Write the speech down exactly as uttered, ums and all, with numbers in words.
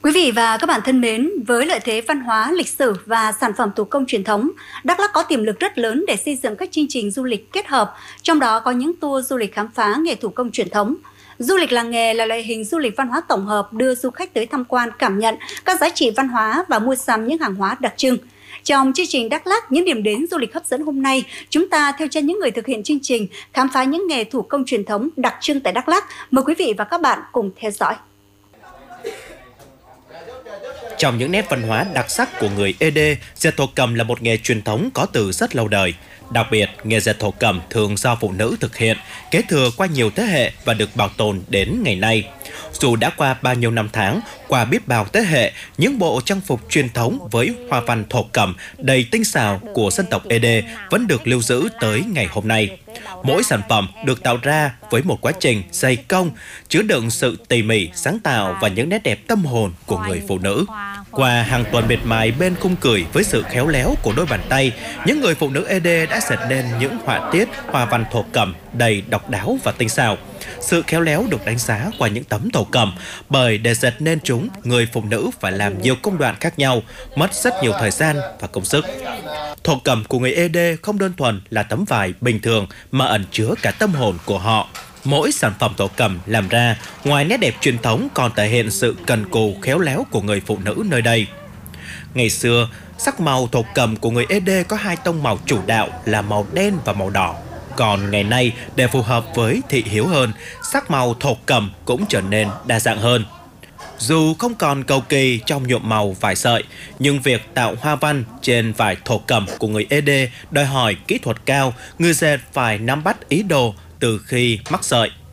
Quý vị và các bạn thân mến, với lợi thế văn hóa, lịch sử và sản phẩm thủ công truyền thống, Đắk Lắk có tiềm lực rất lớn để xây dựng các chương trình du lịch kết hợp, trong đó có những tour du lịch khám phá nghề thủ công truyền thống. Du lịch làng nghề là loại hình du lịch văn hóa tổng hợp đưa du khách tới tham quan, cảm nhận các giá trị văn hóa và mua sắm những hàng hóa đặc trưng. Trong chương trình Đắk Lắk, những điểm đến du lịch hấp dẫn hôm nay, chúng ta theo chân những người thực hiện chương trình khám phá những nghề thủ công truyền thống đặc trưng tại Đắk Lắk. Mời quý vị và các bạn cùng theo dõi. Trong những nét văn hóa đặc sắc của người Ê Đê, dệt thổ cẩm là một nghề truyền thống có từ rất lâu đời. Đặc biệt, nghề dệt thổ cẩm thường do phụ nữ thực hiện, kế thừa qua nhiều thế hệ và được bảo tồn đến ngày nay. Dù đã qua bao nhiêu năm tháng, qua biết bao thế hệ, những bộ trang phục truyền thống với hoa văn thổ cẩm đầy tinh xảo của dân tộc Ê Đê vẫn được lưu giữ tới ngày hôm nay. Mỗi sản phẩm được tạo ra với một quá trình dày công, chứa đựng sự tỉ mỉ, sáng tạo và những nét đẹp tâm hồn của người phụ nữ. Qua hàng tuần miệt mài bên khung cửi với sự khéo léo của đôi bàn tay, những người phụ nữ Ê Đê đã dệt nên những họa tiết hoa văn thổ cẩm đầy độc đáo và tinh xảo. Sự khéo léo được đánh giá qua những tấm thổ cẩm, bởi để dệt nên chúng, người phụ nữ phải làm nhiều công đoạn khác nhau, mất rất nhiều thời gian và công sức. Thổ cẩm của người Ê Đê không đơn thuần là tấm vải bình thường mà ẩn chứa cả tâm hồn của họ. Mỗi sản phẩm thổ cẩm làm ra, ngoài nét đẹp truyền thống còn thể hiện sự cần cù khéo léo của người phụ nữ nơi đây. Ngày xưa, sắc màu thổ cẩm của người Ê Đê có hai tông màu chủ đạo là màu đen và màu đỏ. Còn ngày nay, để phù hợp với thị hiếu hơn, sắc màu thổ cẩm cũng trở nên đa dạng hơn. Dù không còn cầu kỳ trong nhuộm màu vải sợi, nhưng việc tạo hoa văn trên vải thổ cẩm của người Ê Đê đòi hỏi kỹ thuật cao, người dệt phải nắm bắt ý đồ từ khi mắc sợi.